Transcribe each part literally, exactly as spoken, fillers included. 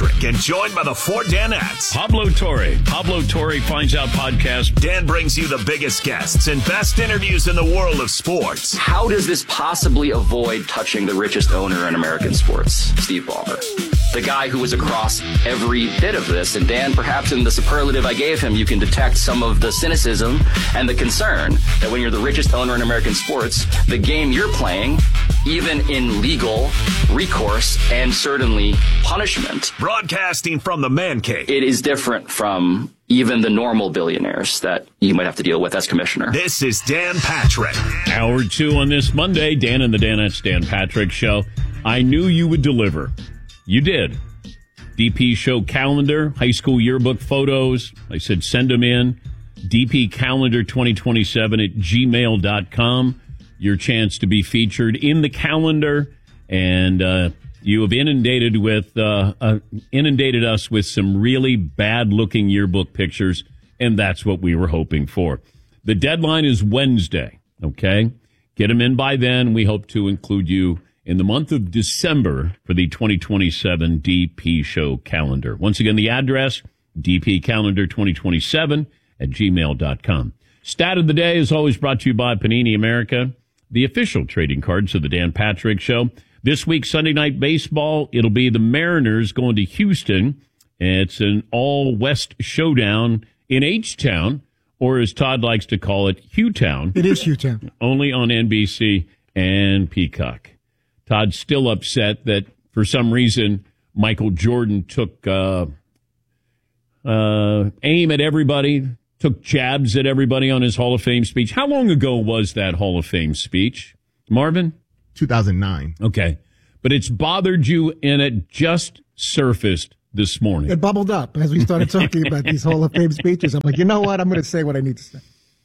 Patrick and joined by the four Danettes. Pablo Torre. Pablo Torre Finds Out podcast. Dan brings you the biggest guests and best interviews in the world of sports. How does this possibly avoid touching the richest owner in American sports, Steve Ballmer? The guy who was across every bit of this. And Dan, perhaps in the superlative I gave him, you can detect some of the cynicism and the concern that when you're the richest owner in American sports, the game you're playing, even in legal recourse and certainly punishment. Broadcasting from the man cave. It is different from even the normal billionaires that you might have to deal with as commissioner. This is Dan Patrick. Hour two on this Monday. Dan and the Danettes, Dan Patrick Show. I knew you would deliver. You did. D P Show calendar, high school yearbook photos. I said send them in. D P calendar twenty twenty-seven at gmail dot com. Your chance to be featured in the calendar. And uh, you have inundated with uh, uh, inundated us with some really bad-looking yearbook pictures, and that's what we were hoping for. The deadline is Wednesday, okay? Get them in by then. We hope to include you in the month of December for the twenty twenty-seven D P Show calendar. Once again, the address, D P calendar twenty twenty-seven at gmail dot com. Stat of the day is always brought to you by Panini America, the official trading cards of the Dan Patrick Show. This week, Sunday Night Baseball, it'll be the Mariners going to Houston. It's an all-West showdown in H-Town, or as Todd likes to call it, Hugh-Town. It is Hugh-Town. Only on N B C and Peacock. Todd's still upset that for some reason Michael Jordan took uh, uh, aim at everybody, took jabs at everybody on his Hall of Fame speech. How long ago was that Hall of Fame speech, Marvin? two thousand nine. Okay. But it's bothered you, and it just surfaced this morning. It bubbled up as we started talking about these Hall of Fame speeches. I'm like, you know what? I'm going to say what I need to say.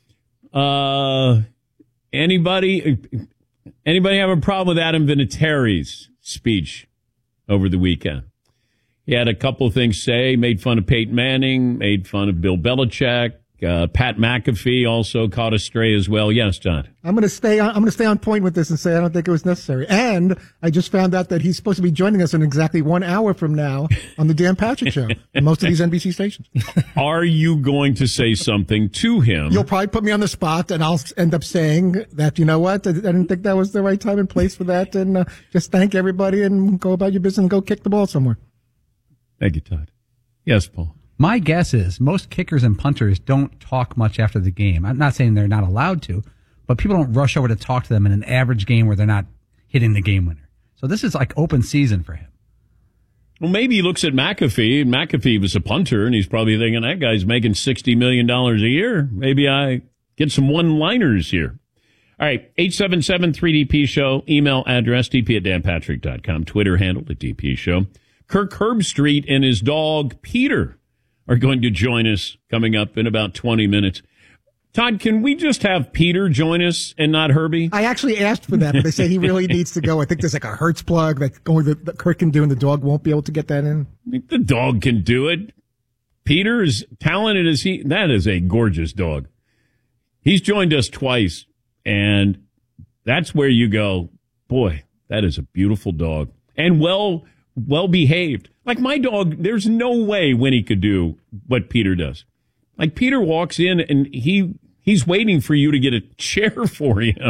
Uh, anybody... Anybody have a problem with Adam Vinatieri's speech over the weekend? He had a couple of things to say, made fun of Peyton Manning, made fun of Bill Belichick. Uh, Pat McAfee also caught a stray as well. Yes, John. I'm going to stay on, I'm going to stay on point with this and say I don't think it was necessary. And I just found out that he's supposed to be joining us in exactly one hour from now on the Dan Patrick Show and most of these N B C stations. Are you going to say something to him? You'll probably put me on the spot, and I'll end up saying that, you know what, I didn't think that was the right time and place for that, and uh, just thank everybody and go about your business and go kick the ball somewhere. Thank you, Todd. Yes, Paul. My guess is most kickers and punters don't talk much after the game. I'm not saying they're not allowed to, but people don't rush over to talk to them in an average game where they're not hitting the game winner. So this is like open season for him. Well, maybe he looks at McAfee, and McAfee was a punter, and he's probably thinking, that guy's making sixty million dollars a year. Maybe I get some one-liners here. All right, eight seven seven three D P Show, email address, d p at dan patrick dot com, Twitter handle at D P Show. Kirk Herbstreit and his dog, Peter, are going to join us coming up in about twenty minutes. Todd, can we just have Peter join us and not Herbie? I actually asked for that, but they say he really needs to go. I think there's like a Hertz plug that only the, the Kirk can do, and the dog won't be able to get that in. The dog can do it. Peter, is talented as he, that is a gorgeous dog. He's joined us twice, and that's where you go, boy, that is a beautiful dog. And well, well behaved. Like my dog, there's no way Winnie could do what Peter does. Like Peter walks in and he he's waiting for you to get a chair for him.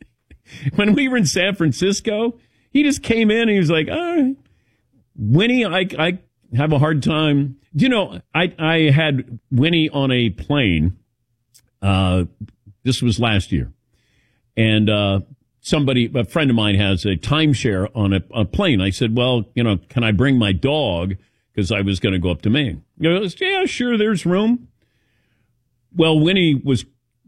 When we were in San Francisco, he just came in and he was like, oh, Winnie, I, I have a hard time. You know, I, I had Winnie on a plane. Uh, this was last year. And, uh, somebody, a friend of mine has a timeshare on a, a plane. I said, well, you know, can I bring my dog? Because I was going to go up to Maine. He goes, yeah, sure, there's room. Well, Winnie was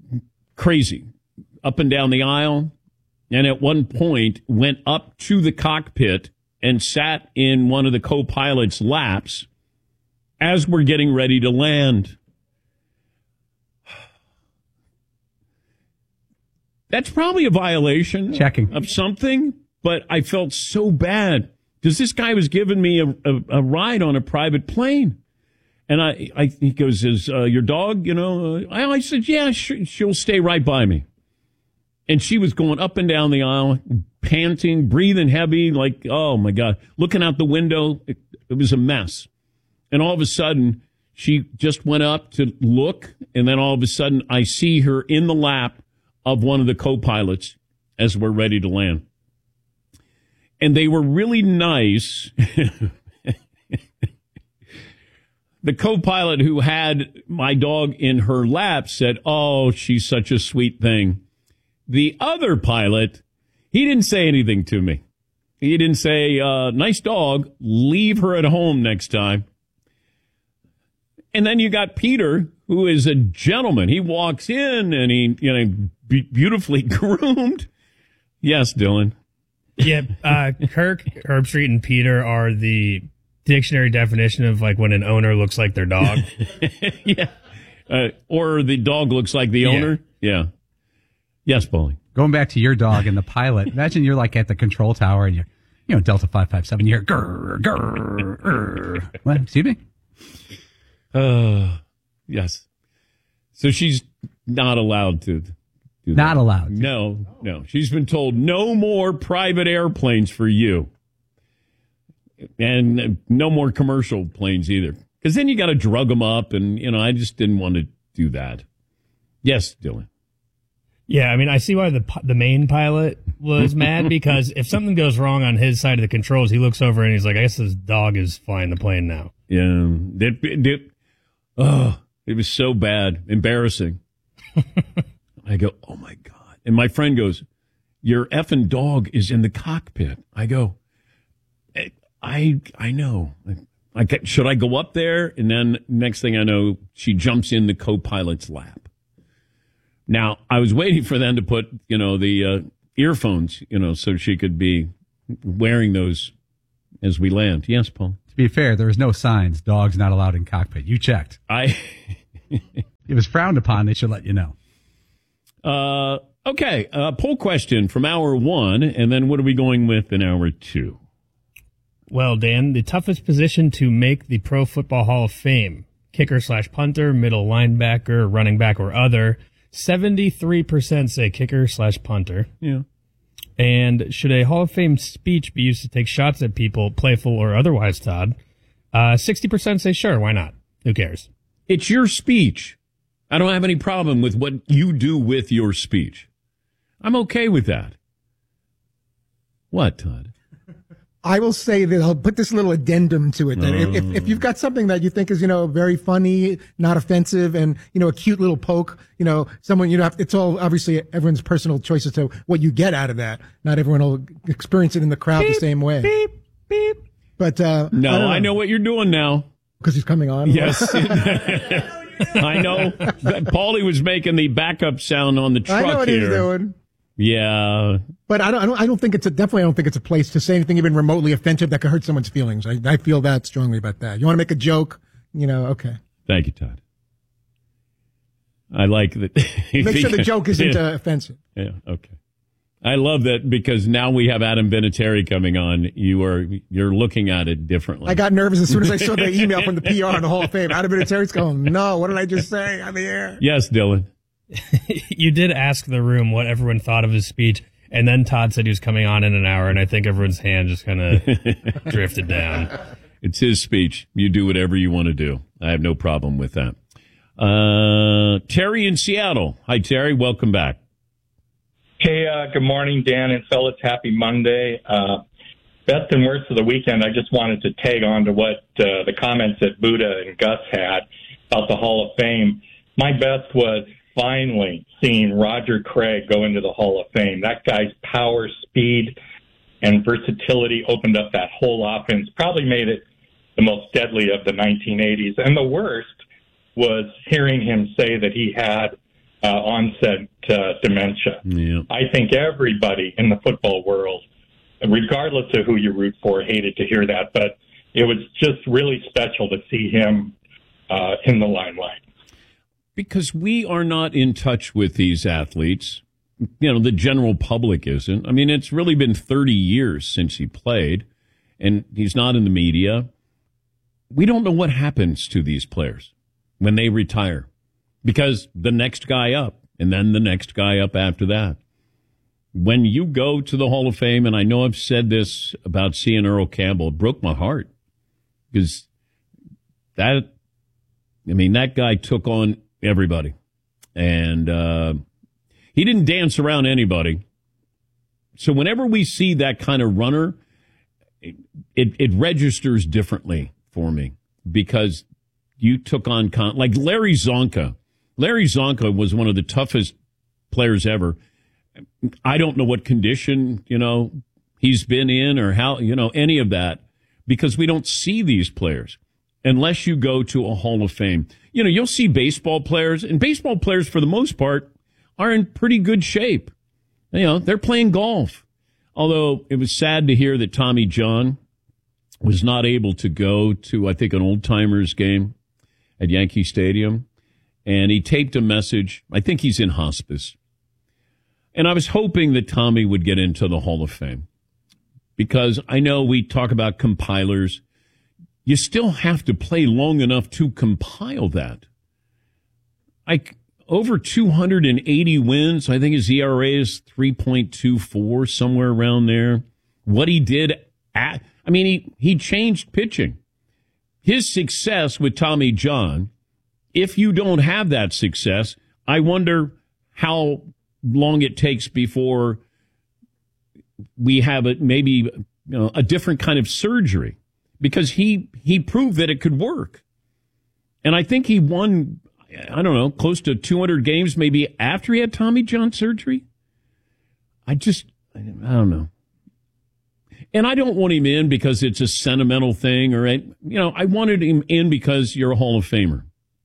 crazy up and down the aisle, and at one point went up to the cockpit and sat in one of the co-pilot's laps as we're getting ready to land. That's probably a violation Checking. of something, but I felt so bad because this guy was giving me a, a, a ride on a private plane. And I, I he goes, is uh, your dog, you know? Uh, I, I said, yeah, sh- she'll stay right by me. And she was going up and down the aisle, panting, breathing heavy, like, oh, my God. Looking out the window, it, it was a mess. And all of a sudden, she just went up to look, and then all of a sudden, I see her in the lap of one of the co-pilots as we're ready to land. And they were really nice. The co-pilot who had my dog in her lap said, oh, she's such a sweet thing. The other pilot, he didn't say anything to me. He didn't say, uh, nice dog, leave her at home next time. And then you got Peter, who is a gentleman. He walks in and he, you know, be beautifully groomed. Yes, Dylan. Yeah, uh, Kirk, Herbstreit, and Peter are the dictionary definition of like when an owner looks like their dog. Yeah. Uh, or the dog looks like the Yeah. owner. Yeah. Yes, Paulie. Going back to your dog and the pilot, imagine you're like at the control tower and you're, you know, Delta five five seven, you're grr, grr, grr. What? Excuse me? Uh, yes. So she's not allowed to do that. Not allowed. No, no. She's been told no more private airplanes for you. And no more commercial planes either. Because then you got to drug them up. And, you know, I just didn't want to do that. Yes, Dylan. Yeah, I mean, I see why the pi- the main pilot was mad, because if something goes wrong on his side of the controls, he looks over and he's like, I guess this dog is flying the plane now. Yeah. It, it, it, oh, it was so bad. Embarrassing. I go, oh, my God. And my friend goes, your effing dog is in the cockpit. I go, I I know. I, should I go up there? And then next thing I know, she jumps in the co-pilot's lap. Now, I was waiting for them to put, you know, the uh, earphones, you know, so she could be wearing those as we land. Yes, Paul? To be fair, there was no signs, dogs not allowed in cockpit. You checked. I. It was frowned upon. They should let you know. Uh, okay. Uh, poll question from hour one. And then what are we going with in hour two? Well, Dan, the toughest position to make the Pro Football Hall of Fame, kicker slash punter, middle linebacker, running back, or other, seventy-three percent say kicker slash punter. Yeah. And should a Hall of Fame speech be used to take shots at people, playful or otherwise, Todd? Uh, sixty percent say sure, why not? Who cares? It's your speech. I don't have any problem with what you do with your speech. I'm okay with that. What, Todd? I will say that I'll put this little addendum to it. That Oh. if, if, if you've got something that you think is, you know, very funny, not offensive, and, you know, a cute little poke, you know, someone, you know, it's all obviously everyone's personal choice as to what you get out of that. Not everyone will experience it in the crowd Beep, the same way. Beep, beep. But, uh, No, I, don't know, I know what you're doing now. because he's coming on. Yes. I know. Paulie was making the backup sound on the truck I know what here. he's doing. Yeah. But I don't, I don't, I don't think it's a, definitely I don't think it's a place to say anything even remotely offensive that could hurt someone's feelings. I, I feel that strongly about that. You want to make a joke, you know, okay. Thank you, Todd. I like that. Make sure the joke isn't yeah. uh, offensive. Yeah, okay. I love that because now we have Adam Vinatieri coming on. You are, you're looking at it differently. I got nervous as soon as I saw the email from the P R on the Hall of Fame. Adam Vinatieri's going, no, what did I just say on the air? Yes, Dylan. You did ask the room what everyone thought of his speech, and then Todd said he was coming on in an hour, and I think everyone's hand just kind of drifted down. It's his speech. You do whatever you want to do. I have no problem with that. Uh, Terry in Seattle. Hi, Terry. Welcome back. Hey, uh, good morning, Dan and fellas. Happy Monday. Uh, best and worst of the weekend, I just wanted to tag on to what uh, the comments that Buddha and Gus had about the Hall of Fame. My best was finally seeing Roger Craig go into the Hall of Fame. That guy's power, speed, and versatility opened up that whole offense, probably made it the most deadly of the nineteen eighties. And the worst was hearing him say that he had uh, onset uh, dementia. Yeah. I think everybody in the football world, regardless of who you root for, hated to hear that. But it was just really special to see him uh, in the limelight. Because we are not in touch with these athletes. You know, the general public isn't. I mean, it's really been thirty years since he played, and he's not in the media. We don't know what happens to these players when they retire, because the next guy up, and then the next guy up after that. when you go to the Hall of Fame, and I know I've said this about seeing Earl Campbell, it broke my heart because that, I mean, that guy took on everybody. And uh, he didn't dance around anybody. So whenever we see that kind of runner, it, it, it registers differently for me because you took on, con- like Larry Zonka. Larry Zonka was one of the toughest players ever. I don't know what condition, you know, he's been in or how, you know, any of that, because we don't see these players unless you go to a Hall of Fame. You know, you'll see baseball players, and baseball players, for the most part, are in pretty good shape. You know, they're playing golf. Although it was sad to hear that Tommy John was not able to go to, I think, an old-timers game at Yankee Stadium. And he taped a message. I think he's in hospice. And I was hoping that Tommy would get into the Hall of Fame because I know we talk about compilers. You still have to play long enough to compile that. Like over two hundred eighty wins. I think his E R A is three point two four, somewhere around there. What he did at, I mean, he, he changed pitching. His success with Tommy John, if you don't have that success, I wonder how long it takes before we have a, maybe you know, a different kind of surgery, because he he proved that it could work. And I think he won, I don't know, close to two hundred games maybe after he had Tommy John surgery. I just, I don't know. And I don't want him in because it's a sentimental thing, or, you know, I wanted him in because you're a Hall of Famer.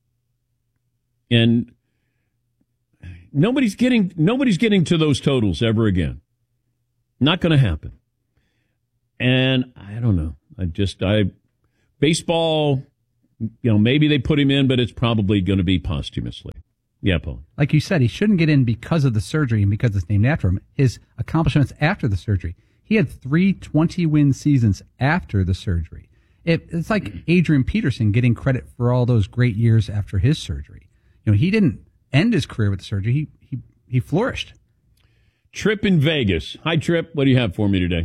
And nobody's getting nobody's getting to those totals ever again. Not going to happen. And I don't know. I just I baseball, you know, maybe they put him in, but it's probably going to be posthumously. Yeah, Paul. Like you said, he shouldn't get in because of the surgery and because it's named after him. His accomplishments after the surgery. He had three twenty-win seasons after the surgery. It, it's like Adrian Peterson getting credit for all those great years after his surgery. You know, he didn't end his career with the surgery. He he he flourished. Trip in Vegas. Hi, Trip. What do you have for me today?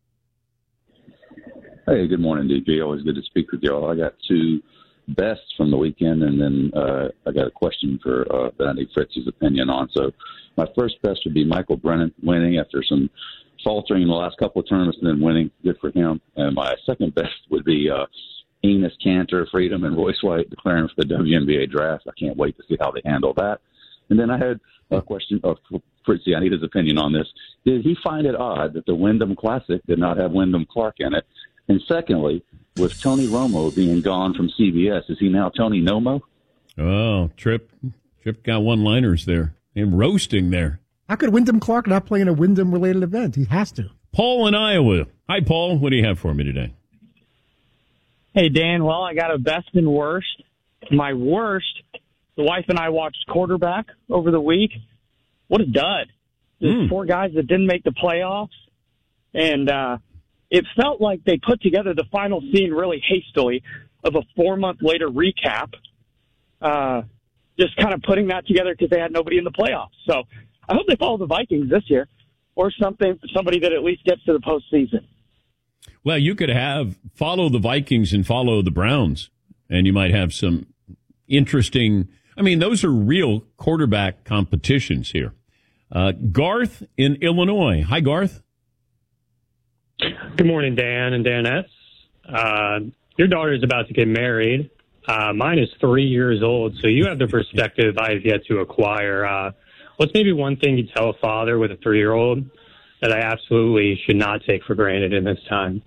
Hey, good morning, D P. Always good to speak with y'all. I got two bests from the weekend, and then uh, I got a question for uh, that I need Fritz's opinion on. So my first best would be Michael Brennan winning after some faltering in the last couple of tournaments and then winning. Good for him. And my second best would be uh, Enos Cantor, Freedom, and Royce White declaring for the W N B A draft. I can't wait to see how they handle that. And then I had a question of Fritzy. I need his opinion on this. Did he find it odd that the Wyndham Classic did not have Wyndham Clark in it? And secondly, with Tony Romo being gone from C B S, is he now Tony Nomo? Oh, Trip. Trip got one-liners there. Him roasting there. How could Wyndham Clark not play in a Wyndham-related event? He has to. Paul in Iowa. Hi, Paul. What do you have for me today? Hey, Dan. Well, I got a best and worst. My worst, the wife and I watched quarterback over the week. What a dud. There's mm. four guys that didn't make the playoffs. And uh, it felt like they put together the final scene really hastily of a four-month later recap, uh, just kind of putting that together because they had nobody in the playoffs. So I hope they follow the Vikings this year, or something, somebody that at least gets to the postseason. Well, you could have follow the Vikings and follow the Browns, and you might have some interesting. I mean, those are real quarterback competitions here. Uh, Garth in Illinois. Hi, Garth. Good morning, Dan and Danettes. Uh, your daughter is about to get married. Uh, mine is three years old, so you have the perspective I have yet to acquire. Uh, what's maybe one thing you tell a father with a three-year-old that I absolutely should not take for granted in this time?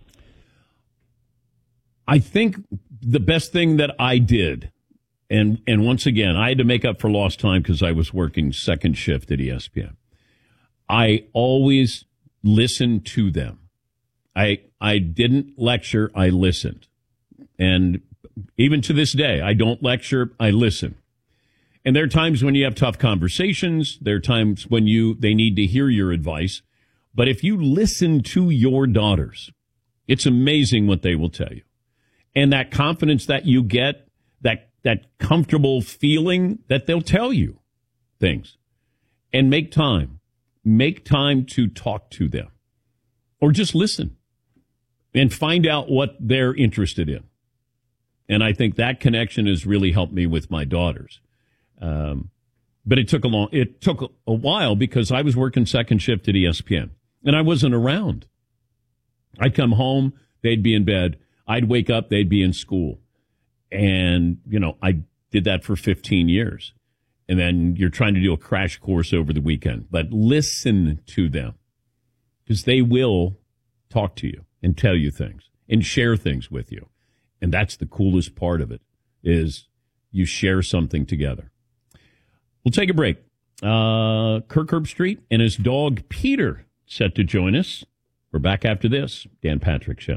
I think the best thing that I did, and and once again, I had to make up for lost time because I was working second shift at E S P N. I always listened to them. I I didn't lecture, I listened. And even to this day, I don't lecture, I listen. And there are times when you have tough conversations. There are times when you they need to hear your advice. But if you listen to your daughters, it's amazing what they will tell you. And that confidence that you get, that that comfortable feeling that they'll tell you things. And make time. make time to talk to them or just listen and find out what they're interested in. And I think that connection has really helped me with my daughters. Um, but it took a long, it took a while because I was working second shift at E S P N and I wasn't around. I'd come home, they'd be in bed. I'd wake up, they'd be in school. And, you know, I did that for fifteen years. And then you're trying to do a crash course over the weekend. But listen to them because they will talk to you and tell you things and share things with you. And that's the coolest part of it, is you share something together. We'll take a break. Uh, Kirk Herbstreit and his dog Peter set to join us. We're back after this. Dan Patrick Show.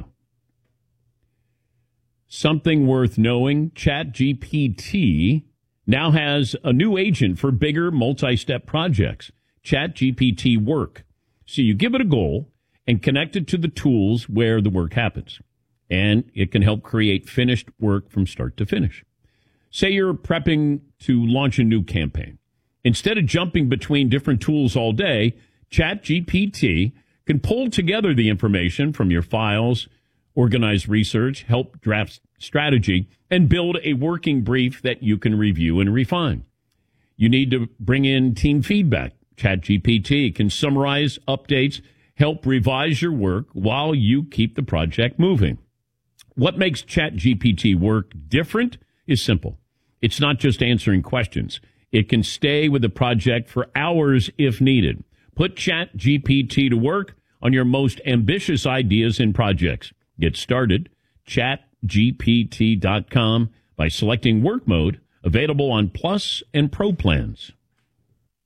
Something worth knowing, ChatGPT now has a new agent for bigger multi-step projects, ChatGPT Work. So you give it a goal and connect it to the tools where the work happens. And it can help create finished work from start to finish. Say you're prepping to launch a new campaign. Instead of jumping between different tools all day, ChatGPT can pull together the information from your files, organize research, help draft strategy, and build a working brief that you can review and refine. You need to bring in team feedback. ChatGPT can summarize updates, help revise your work while you keep the project moving. What makes ChatGPT Work different is simple. It's not just answering questions. It can stay with the project for hours if needed. Put ChatGPT to work on your most ambitious ideas and projects. Get started, chat G P T dot com, by selecting Work Mode, available on Plus and Pro plans.